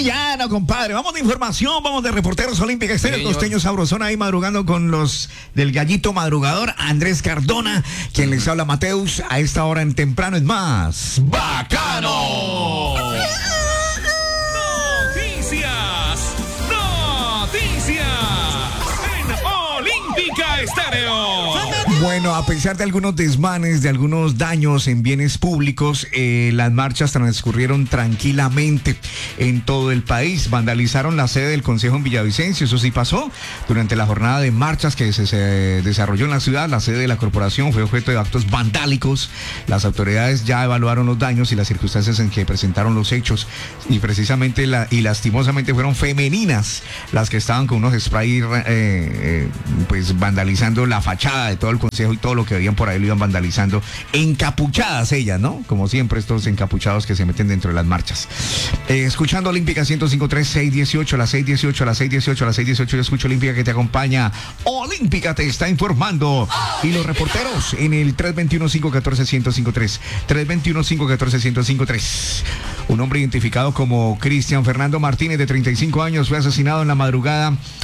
llano, compadre. Vamos de información, vamos de reporteros olímpicos. El costeño sabrosón ahí madrugando con los del gallito madrugador, Andrés Cardona, quien les habla Mateus a esta hora en temprano es más bacano. Noticias en Olímpica Estéreo. Bueno, a pesar de algunos desmanes, de algunos daños en bienes públicos, las marchas transcurrieron tranquilamente en todo el país. Vandalizaron la sede del Consejo en Villavicencio, eso sí pasó. Durante la jornada de marchas que se desarrolló en la ciudad, la sede de la corporación fue objeto de actos vandálicos. Las autoridades ya evaluaron los daños y las circunstancias en que presentaron los hechos. Y precisamente y lastimosamente fueron femeninas las que estaban con unos spray pues vandalizando la fachada de todo el consejo y todo lo que veían por ahí lo iban vandalizando, encapuchadas ellas, ¿no? Como siempre estos encapuchados que se meten dentro de las marchas. Escuchando Olímpica 105.3, 618, a las 618, a las 618, a las 618, yo escucho Olímpica que te acompaña. Olímpica te está informando. Y los reporteros en el 321-514-1053, 321-514-1053. Un hombre identificado como Cristian Fernando Martínez, de 35 años, fue asesinado en la madrugada